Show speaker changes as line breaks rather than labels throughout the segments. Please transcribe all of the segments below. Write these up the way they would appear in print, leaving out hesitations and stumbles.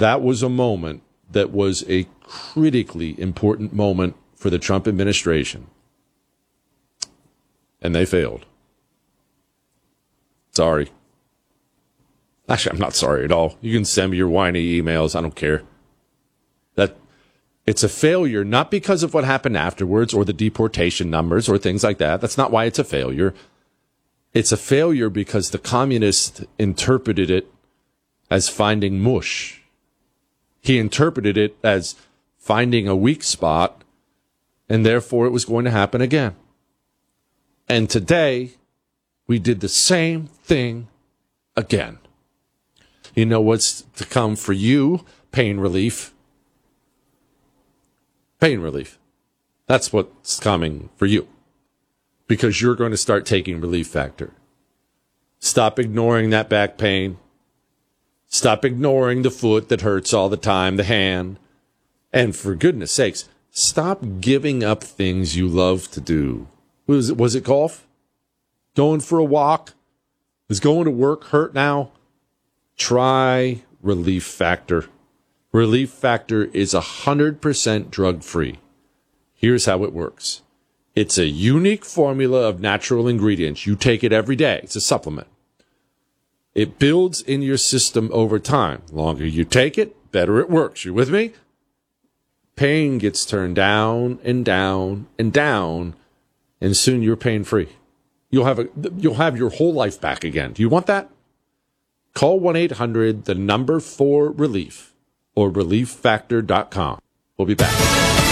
that was a moment that was a critically important moment for the Trump administration. And they failed. Sorry. Actually, I'm not sorry at all. You can send me your whiny emails. I don't care. That it's a failure, not because of what happened afterwards or the deportation numbers or things like that. That's not why it's a failure. It's a failure because the communists interpreted it as finding mush. He interpreted it as finding a weak spot, and therefore it was going to happen again. And today, we did the same thing again. You know what's to come for you? Pain relief. Pain relief. That's what's coming for you. Because you're going to start taking Relief Factor. Stop ignoring that back pain. Stop ignoring the foot that hurts all the time, the hand. And for goodness sakes, stop giving up things you love to do. Was it golf? Going for a walk? Is going to work hurt now? Try Relief Factor. Relief Factor is 100% drug-free. Here's how it works. It's a unique formula of natural ingredients. You take it every day. It's a supplement. It builds in your system over time. The longer you take it, better it works. You with me? Pain gets turned down and down and down, and soon you're pain-free. You'll have your whole life back again. Do you want that? Call 1-800-4RELIEF or relieffactor.com. We'll be back.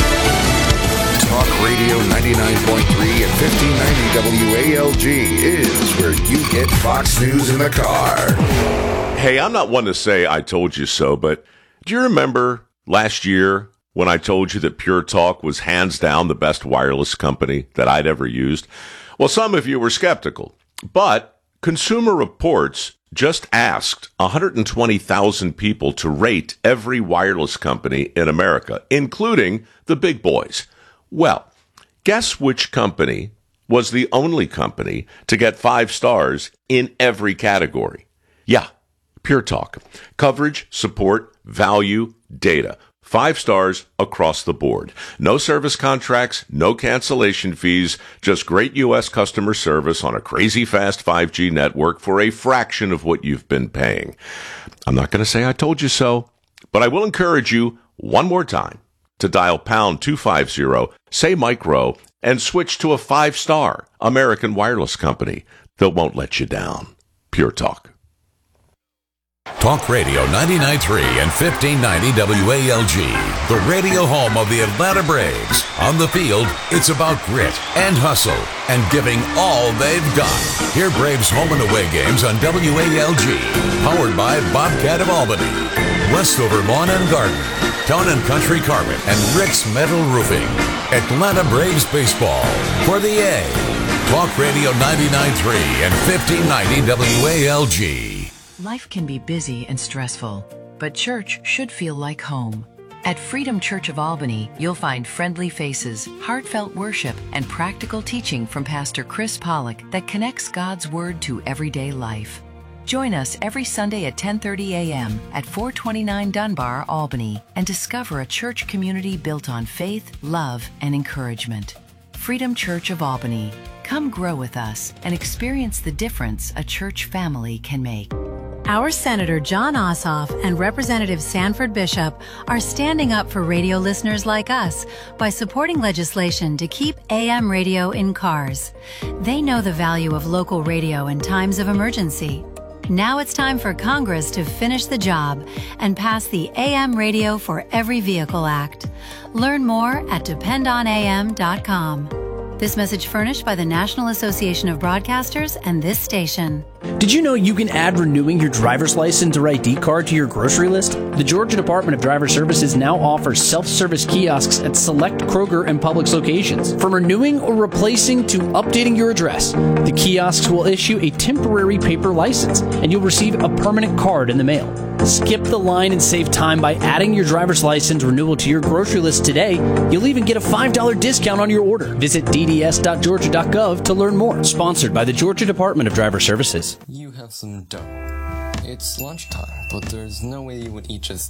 Talk Radio 99.3 and 1590 WALG is where you get Fox News in the car.
Hey, I'm not one to say I told you so, but do you remember last year when I told you that Pure Talk was hands down the best wireless company that I'd ever used? Well, some of you were skeptical, but Consumer Reports just asked 120,000 people to rate every wireless company in America, including the big boys. Well, guess which company was the only company to get 5 stars in every category? Yeah, Pure Talk. Coverage, support, value, data. 5 stars across the board. No service contracts, no cancellation fees, just great U.S. customer service on a crazy fast 5G network for a fraction of what you've been paying. I'm not going to say I told you so, but I will encourage you one more time to dial pound 250, say Mike Rowe, and switch to a 5-star American wireless company that won't let you down. Pure Talk.
Talk Radio 99.3 and 1590 WALG, the radio home of the Atlanta Braves. On the field, it's about grit and hustle and giving all they've got. Hear Braves home and away games on WALG, powered by Bobcat of Albany, Westover Lawn and Garden, Town and Country Carpet, and Rick's Metal Roofing. Atlanta Braves baseball for the A. Talk Radio 99.3 and 1590 WALG.
Life can be busy and stressful, but church should feel like home. At Freedom Church of Albany, you'll find friendly faces, heartfelt worship, and practical teaching from Pastor Chris Pollock that connects God's Word to everyday life. Join us every Sunday at 10:30 a.m. at 429 Dunbar, Albany, and discover a church community built on faith, love, and encouragement. Freedom Church of Albany. Come grow with us and experience the difference a church family can make.
Our Senator Jon Ossoff and Representative Sanford Bishop are standing up for radio listeners like us by supporting legislation to keep AM radio in cars. They know the value of local radio in times of emergency. Now it's time for Congress to finish the job and pass the AM Radio for Every Vehicle Act. Learn more at dependonam.com. This message furnished by the National Association of Broadcasters and this station.
Did you know you can add renewing your driver's license or ID card to your grocery list? The Georgia Department of Driver Services now offers self-service kiosks at select Kroger and Publix locations. From renewing or replacing to updating your address, the kiosks will issue a temporary paper license, and you'll receive a permanent card in the mail. Skip the line and save time by adding your driver's license renewal to your grocery list today. You'll even get a $5 discount on your order. Visit dds.georgia.gov to learn more. Sponsored by the Georgia Department of Driver Services.
You have some dough. It's lunchtime, but there's no way you would eat just